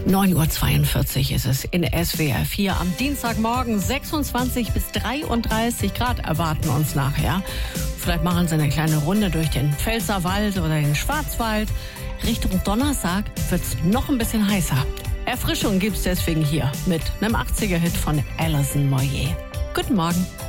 9:42 Uhr ist es in SWR 4 am Dienstagmorgen. 26 bis 33 Grad erwarten uns nachher. Vielleicht machen Sie eine kleine Runde durch den Pfälzerwald oder den Schwarzwald. Richtung Donnerstag wird es noch ein bisschen heißer. Erfrischung gibt's deswegen hier mit einem 80er-Hit von Alison Moyet. Guten Morgen.